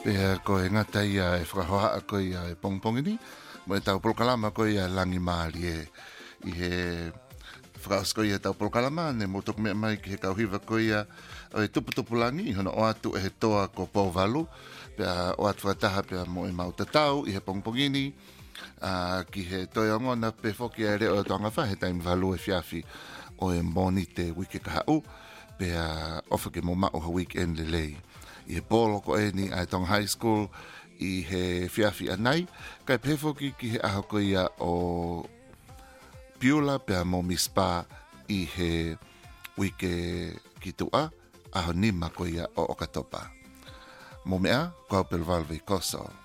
Pea ko e ngata ia e whakahoa ko ia e pongpongini. Mo e tau polokalama ko ia langi maari i he whakaos ko ia tau polokalama. Ne mo toku mea mai ki he kauhiva ko ia o e tuputupulangi i hono o atu e he toa ko Pauvalu. Pea o atu whataha pea mo e mautatau i he pongpongini. Ki he toi angona pe whoki e reo toanga wha he taimi valu e whiawhi o e moni te wike kahau. Pea ofa ke mo mao ha weekend le lei. I he polo ko e ni Aitong High School i he whiawhi anai. Kai pefoki ki he aho ko ia o Piula pea mo mispa i he wike ki tua aho nima ko ia o Okatopa. Mo mea, kau pelvalve koso.